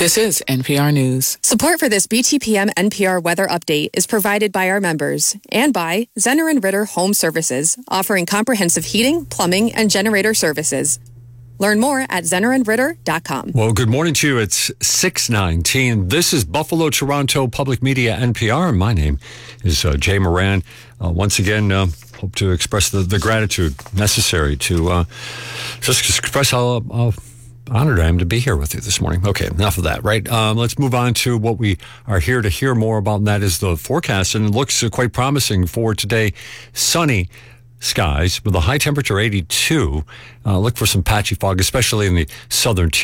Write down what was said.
This is NPR News. Support for this BTPM NPR weather update is provided by our members and by Zenner & Ritter Home Services, offering comprehensive heating, plumbing, and generator services. Learn more at zennerandritter.com. Well, good morning to you. It's 6:19. This is Buffalo Toronto Public Media NPR. My name is Jay Moran. Once again, hope to express the gratitude necessary to just express how honored I am to be here with you this morning. Okay, enough of that, right? Let's move on to what we are here to hear more about, and that is the forecast. And it looks quite promising for today. Sunny skies with a high temperature 82. Look for some patchy fog, especially in the southern